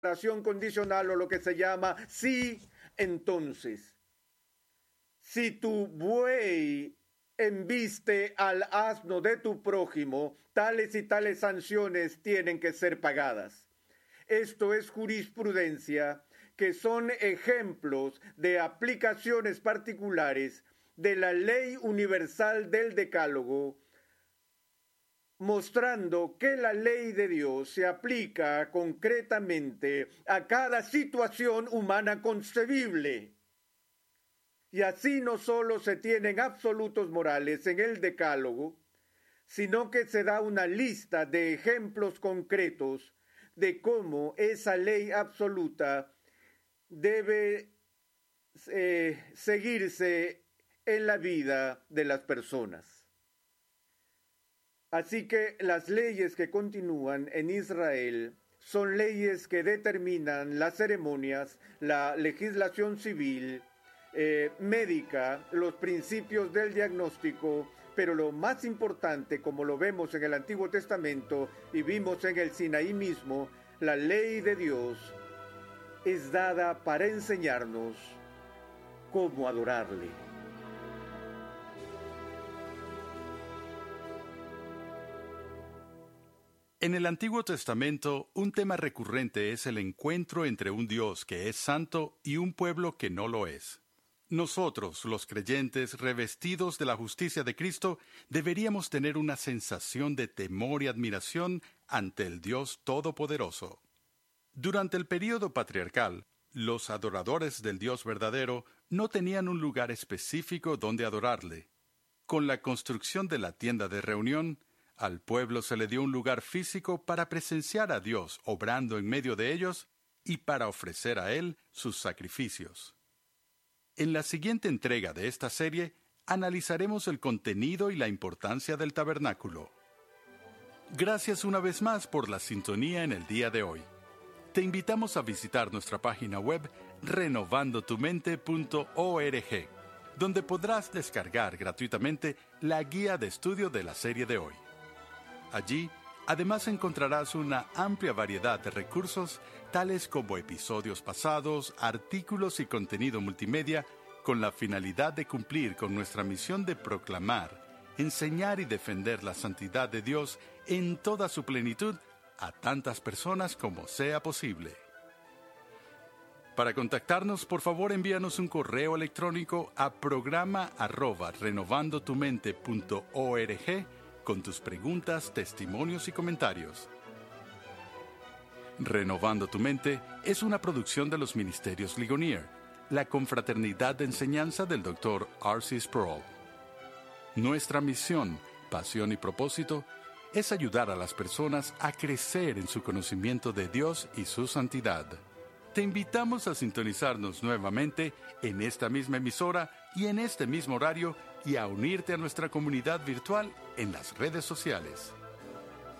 oración condicional o lo que se llama sí, entonces. Si tu buey embiste al asno de tu prójimo, tales y tales sanciones tienen que ser pagadas. Esto es jurisprudencia, que son ejemplos de aplicaciones particulares de la ley universal del Decálogo, mostrando que la ley de Dios se aplica concretamente a cada situación humana concebible. Y así no solo se tienen absolutos morales en el Decálogo, sino que se da una lista de ejemplos concretos de cómo esa ley absoluta debe seguirse en la vida de las personas. Así que las leyes que continúan en Israel son leyes que determinan las ceremonias, la legislación civil, médica, los principios del diagnóstico, pero lo más importante, como lo vemos en el Antiguo Testamento y vimos en el Sinaí mismo, la ley de Dios es dada para enseñarnos cómo adorarle. En el Antiguo Testamento, un tema recurrente es el encuentro entre un Dios que es santo y un pueblo que no lo es. Nosotros, los creyentes revestidos de la justicia de Cristo, deberíamos tener una sensación de temor y admiración ante el Dios Todopoderoso. Durante el período patriarcal, los adoradores del Dios verdadero no tenían un lugar específico donde adorarle. Con la construcción de la tienda de reunión, al pueblo se le dio un lugar físico para presenciar a Dios obrando en medio de ellos y para ofrecer a Él sus sacrificios. En la siguiente entrega de esta serie, analizaremos el contenido y la importancia del tabernáculo. Gracias una vez más por la sintonía en el día de hoy. Te invitamos a visitar nuestra página web renovandotumente.org, donde podrás descargar gratuitamente la guía de estudio de la serie de hoy. Allí, además encontrarás una amplia variedad de recursos, tales como episodios pasados, artículos y contenido multimedia, con la finalidad de cumplir con nuestra misión de proclamar, enseñar y defender la santidad de Dios en toda su plenitud a tantas personas como sea posible. Para contactarnos, por favor, envíanos un correo electrónico a programa@renovandotumente.org con tus preguntas, testimonios y comentarios. Renovando tu Mente es una producción de los Ministerios Ligonier, la confraternidad de enseñanza del Dr. R.C. Sproul. Nuestra misión, pasión y propósito es ayudar a las personas a crecer en su conocimiento de Dios y su santidad. Te invitamos a sintonizarnos nuevamente en esta misma emisora y en este mismo horario y a unirte a nuestra comunidad virtual en las redes sociales.